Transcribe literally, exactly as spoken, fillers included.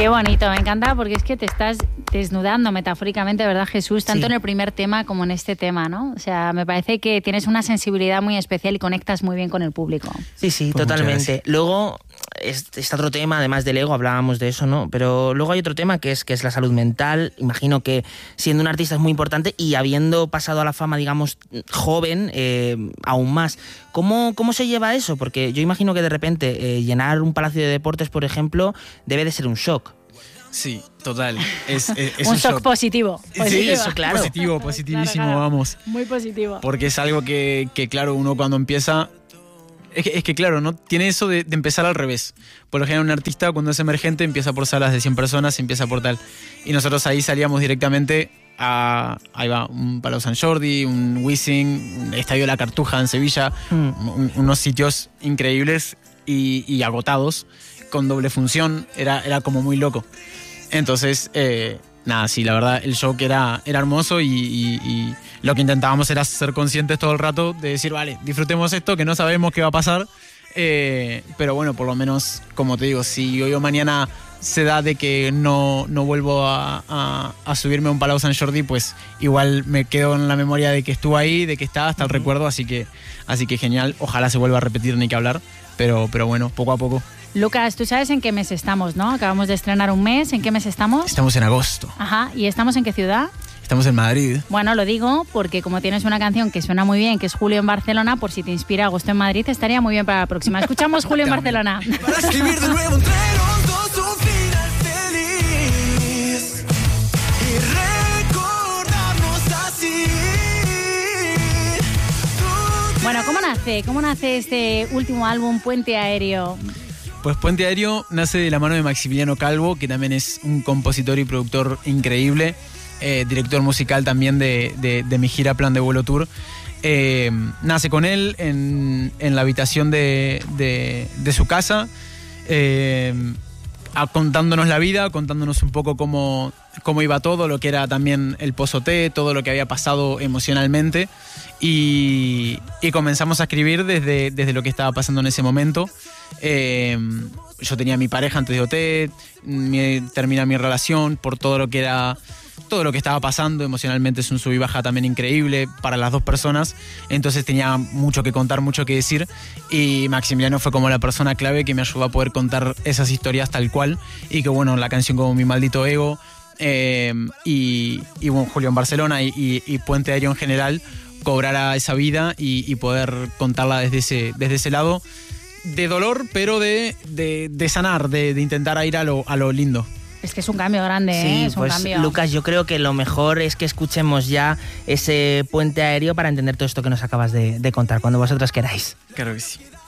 Qué bonito, me encanta porque es que te estás desnudando metafóricamente, ¿verdad, Jesús? Tanto sí. en el primer tema como en este tema, ¿no? O sea, me parece que tienes una sensibilidad muy especial y conectas muy bien con el público. Sí, sí, pues totalmente. Luego está otro tema, además del ego, hablábamos de eso, ¿no? Pero luego hay otro tema que es, que es la salud mental. Imagino que siendo un artista es muy importante y habiendo pasado a la fama, digamos, joven, eh, aún más. ¿Cómo, ¿Cómo se lleva eso? Porque yo imagino que de repente eh, llenar un palacio de deportes, por ejemplo, debe de ser un shock. Sí, total. Es, es, es un, un shock, shock positivo. positivo. Sí, eso, claro. Positivo, positivísimo, claro, claro. vamos. Muy positivo. Porque es algo que, que claro, uno cuando empieza... Es que, es que claro, ¿no? Tiene eso de, de empezar al revés. Por lo general un artista cuando es emergente empieza por salas de cien personas, empieza por tal. Y nosotros ahí salíamos directamente a... Ahí va, un Palau Sant Jordi, un Wizzing, un Estadio La Cartuja en Sevilla. Mm. Un, unos sitios increíbles y, y agotados, con doble función. Era, era como muy loco. Entonces, eh, nada, sí, la verdad, el show que era, era hermoso y, y, y lo que intentábamos era ser conscientes todo el rato de decir, vale, disfrutemos esto, que no sabemos qué va a pasar, eh, pero bueno, por lo menos, como te digo, si hoy o mañana se da de que no, no vuelvo a, a, a subirme a un Palau Sant Jordi, pues igual me quedo en la memoria de que estuve ahí, de que está hasta el uh-huh. recuerdo, así que, así que genial, ojalá se vuelva a repetir ni que hablar, pero, pero bueno, poco a poco. Lucas, tú sabes en qué mes estamos, ¿no? Acabamos de estrenar un mes. ¿En qué mes estamos? Estamos en agosto. Ajá. ¿Y estamos en qué ciudad? Estamos en Madrid. Bueno, lo digo porque como tienes una canción que suena muy bien, que es Julio en Barcelona, por si te inspira Agosto en Madrid, estaría muy bien para la próxima. Escuchamos Julio en Barcelona. Para escribir de nuevo entre los dos un final feliz y recordarnos así. Bueno, ¿cómo nace? ¿Cómo nace este último álbum, Puente Aéreo? Pues Puente Aéreo nace de la mano de Maximiliano Calvo, que también es un compositor y productor increíble, eh, director musical también de, de, de mi gira Plan de Vuelo Tour. Eh, nace con él en, en la habitación de, de, de su casa, eh, a, contándonos la vida, contándonos un poco cómo, cómo iba todo, lo que era también el posoté, todo lo que había pasado emocionalmente. Y, y comenzamos a escribir desde, desde lo que estaba pasando en ese momento. Eh, yo tenía mi pareja antes de O T, mi, termina mi relación por todo lo que era, todo lo que estaba pasando emocionalmente. Es un sub y baja también increíble para las dos personas, entonces tenía mucho que contar, mucho que decir, y Maximiliano fue como la persona clave que me ayudó a poder contar esas historias tal cual, y que bueno, la canción como Mi Maldito Ego, eh, y, y bueno, Julio en Barcelona y, y, y Puente Aéreo en general cobrara esa vida y, y poder contarla desde ese, desde ese lado de dolor, pero de, de, de sanar, de, de intentar ir a lo, a lo lindo. Es que es un cambio grande, sí, ¿eh? Es pues, un cambio. Lucas, yo creo que lo mejor es que escuchemos ya ese Puente Aéreo para entender todo esto que nos acabas de, de contar, cuando vosotros queráis. Claro que sí.